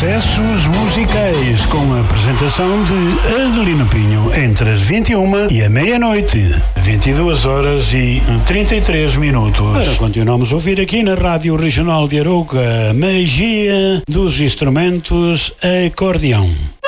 Sucessos musicais com a apresentação de Adelino Pinho entre as 21 e a meia-noite, 22 horas e 33 minutos. Para continuamos a ouvir aqui na Rádio Regional de Arouca, magia dos instrumentos acordeão.